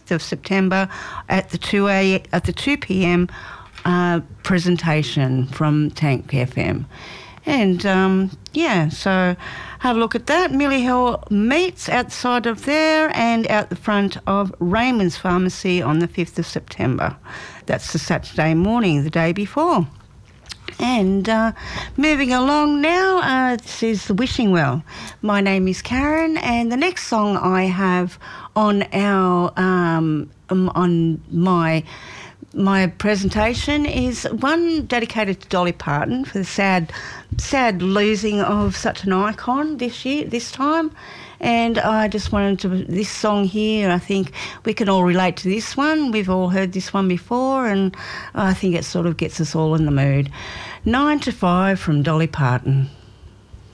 5th of September at the 2 p.m. Presentation from Tank FM. And, so have a look at that. Millie Hill Meats outside of there and out the front of Raymond's Pharmacy on the 5th of September. That's the Saturday morning, the day before. And moving along now, this is The Wishing Well. My name is Karen, and the next song I have on our on my presentation is one dedicated to Dolly Parton for the sad losing of such an icon this time. And I just wanted to, this song here, I think we can all relate to this one. We've all heard this one before, and I think it sort of gets us all in the mood. 9 to 5 from Dolly Parton.